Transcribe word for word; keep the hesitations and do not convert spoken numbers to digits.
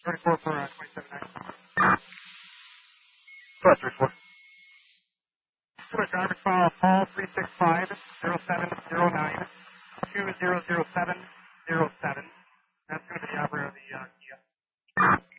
thirty-four for uh, twenty-seven nine. Go ahead, thirty-four. To a driver's file, Paul three six five zero seven zero nine two zero zero seven zero seven. That's going to be the operator of the uh, Kia.